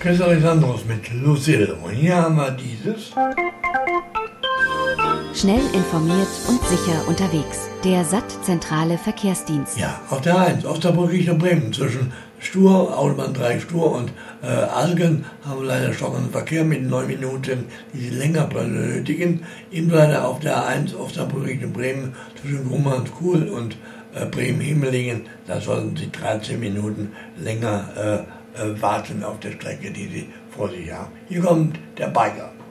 Chris Alexandros mit Lucille. Und hier haben wir dieses. Schnell, informiert und sicher unterwegs. Der SAT-zentrale Verkehrsdienst. Ja, auf der 1, Osnabrück Richtung Bremen. Zwischen Stur, Autobahn 3 Stur und Algen haben wir leider stockenden Verkehr mit 9 Minuten, die Sie länger benötigen. Ebenso auf der 1, Osnabrück Richtung Bremen. Zwischen Grummanskuhl und Bremen-Himmelingen. Da sollten Sie 13 Minuten länger warten auf der Strecke, die Sie vor sich haben. Hier kommt der Biker.